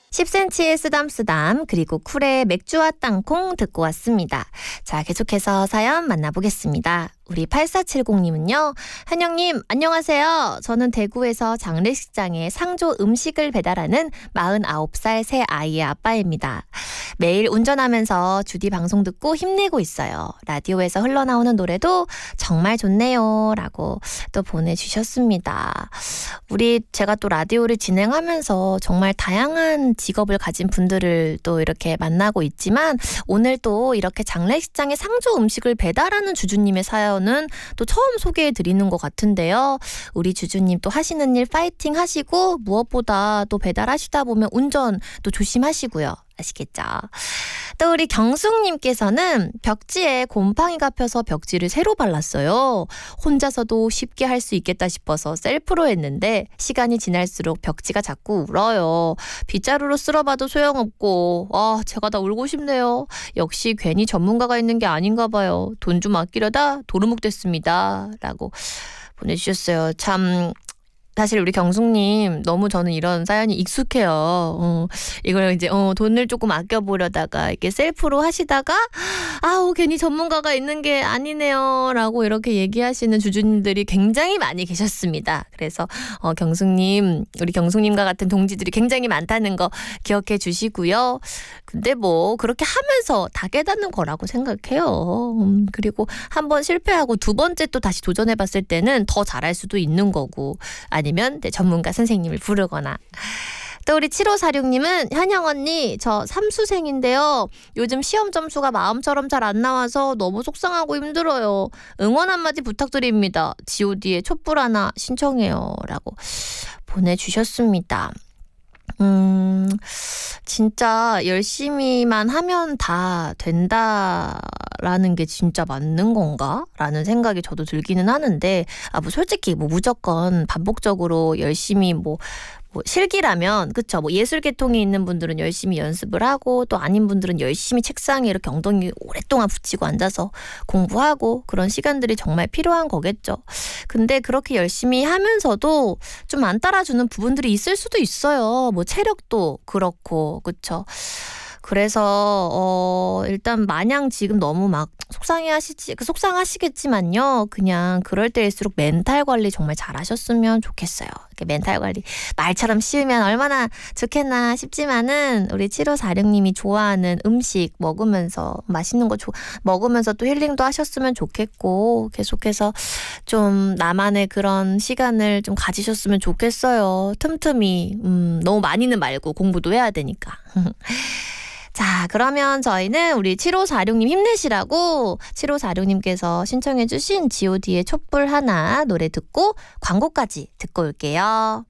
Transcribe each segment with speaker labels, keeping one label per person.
Speaker 1: 10cm의 쓰담쓰담 그리고 쿨의 맥주와 땅콩 듣고 왔습니다. 자, 계속해서 사연 만나보겠습니다. 우리 8470님은요. 현영님 안녕하세요. 저는 대구에서 장례식장에 상조 음식을 배달하는 49살 새 아이의 아빠입니다. 매일 운전하면서 주디 방송 듣고 힘내고 있어요. 라디오에서 흘러나오는 노래도 정말 좋네요. 라고 또 보내주셨습니다. 제가 또 라디오를 진행하면서 정말 다양한 직업을 가진 분들을 또 이렇게 만나고 있지만 오늘 또 이렇게 장례식장에 상조 음식을 배달하는 주주님의 사연은 또 처음 소개해 드리는 것 같은데요. 우리 주주님 또 하시는 일 파이팅 하시고 무엇보다 또 배달하시다 보면 운전 또 조심하시고요. 아시겠죠? 또 우리 경숙님께서는 벽지에 곰팡이가 펴서 벽지를 새로 발랐어요. 혼자서도 쉽게 할 수 있겠다 싶어서 셀프로 했는데 시간이 지날수록 벽지가 자꾸 울어요. 빗자루로 쓸어봐도 소용없고 제가 다 울고 싶네요. 역시 괜히 전문가가 있는 게 아닌가 봐요. 돈 좀 아끼려다 도루묵 됐습니다. 라고 보내주셨어요. 참 사실 우리 경숙님 너무 저는 이런 사연이 익숙해요. 이걸 이제 돈을 조금 아껴보려다가 이렇게 셀프로 하시다가 괜히 전문가가 있는 게 아니네요 라고 이렇게 얘기하시는 주주님들이 굉장히 많이 계셨습니다. 그래서 경숙님, 우리 경숙님과 같은 동지들이 굉장히 많다는 거 기억해 주시고요. 근데 뭐 그렇게 하면서 다 깨닫는 거라고 생각해요. 그리고 한번 실패하고 두 번째 또 다시 도전해봤을 때는 더 잘할 수도 있는 거고 아니면 전문가 선생님을 부르거나. 또 우리 7546님은 현영 언니 저 삼수생인데요. 요즘 시험 점수가 마음처럼 잘 안 나와서 너무 속상하고 힘들어요. 응원 한마디 부탁드립니다. god의 촛불 하나 신청해요. 라고 보내주셨습니다. 진짜 열심히만 하면 다 된다라는 게 진짜 맞는 건가? 라는 생각이 저도 들기는 하는데 솔직히 무조건 반복적으로 열심히 실기라면 그쵸 예술 계통이 있는 분들은 열심히 연습을 하고 또 아닌 분들은 열심히 책상에 이렇게 엉덩이 오랫동안 붙이고 앉아서 공부하고 그런 시간들이 정말 필요한 거겠죠. 근데 그렇게 열심히 하면서도 좀 안 따라주는 부분들이 있을 수도 있어요. 체력도 그렇고 그쵸. 그래서 일단 마냥 지금 너무 막 속상하시겠지만요. 그냥 그럴 때일수록 멘탈 관리 정말 잘하셨으면 좋겠어요. 이렇게 멘탈 관리 말처럼 쉬우면 얼마나 좋겠나 싶지만은 우리 7546님이 좋아하는 음식 먹으면서 맛있는 거 먹으면서 또 힐링도 하셨으면 좋겠고 계속해서 좀 나만의 그런 시간을 좀 가지셨으면 좋겠어요. 틈틈이 너무 많이는 말고 공부도 해야 되니까. 자, 그러면 저희는 우리 7546님 힘내시라고 7546님께서 신청해 주신 god의 촛불 하나 노래 듣고 광고까지 듣고 올게요.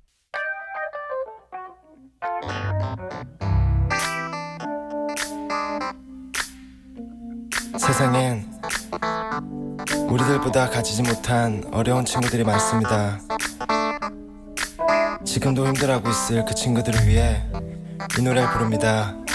Speaker 2: 세상엔 우리들보다 가지지 못한 어려운 친구들이 많습니다. 지금도 힘들어하고 있을 그 친구들을 위해 이 노래를 부릅니다.